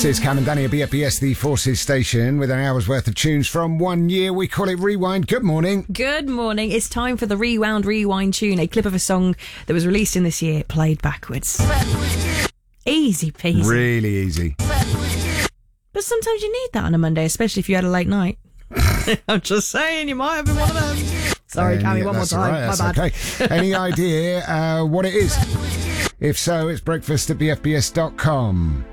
This is Cam and Danny at BFBS, the Forces station, with an hour's worth of tunes from 1 year. We call it Rewind. Good morning. Good morning. It's time for the Rewind tune, a clip of a song that was released in this year, played backwards. Easy peasy. Really easy. But sometimes you need that on a Monday, especially if you had a late night. I'm just saying, you might have been one of them. Sorry, Cammy, one more time. Right, My bad. Okay. Any idea what it is? If so, it's breakfast at bfbs.com.